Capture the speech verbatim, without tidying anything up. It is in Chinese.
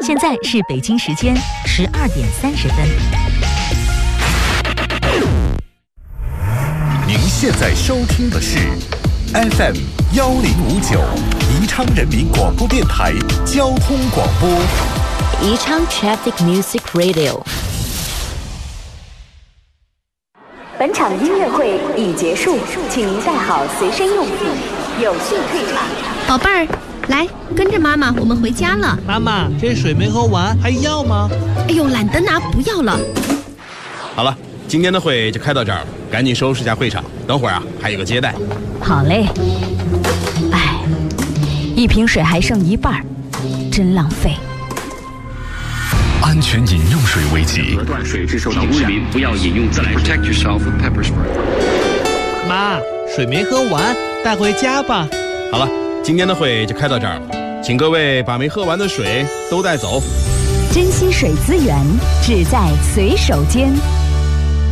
现在是北京时间十二点三十分。 您现在收听的是 F M 幺零五九宜昌人民广播电台交通广播。 宜昌 Traffic Music Radio。 本场音乐会已结束，请您带好随身用品，有序退场。 宝贝儿，来跟着妈妈，我们回家了。 妈妈，这水没喝完，还要吗？ 哎呦，懒得拿，不要了。 好了，今天的会就开到这儿了，赶紧收拾一下会场，等会儿啊还有个接待。 好嘞。哎，一瓶水还剩一半，真浪费。 安全饮用水危机， 断水质受到污染，市民不要饮用自来水。Protect yourself with pepper spray。 妈，水没喝完，带回家吧。 好了，今天的会就开到这儿了，请各位把没喝完的水都带走。 珍惜水资源，只在随手间。